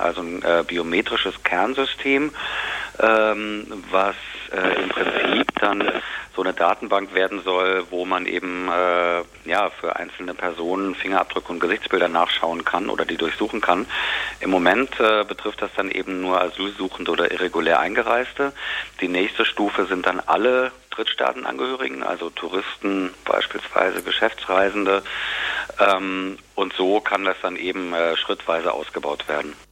also ein biometrisches Kernsystem, was im Prinzip dann so eine Datenbank werden soll, wo man eben für einzelne Personen Fingerabdrücke und Gesichtsbilder nachschauen kann oder die durchsuchen kann. Im Moment betrifft das dann eben nur Asylsuchende oder irregulär Eingereiste. Die nächste Stufe sind dann alle Drittstaatenangehörigen, also Touristen, beispielsweise Geschäftsreisende. Und so kann das dann eben schrittweise ausgebaut werden.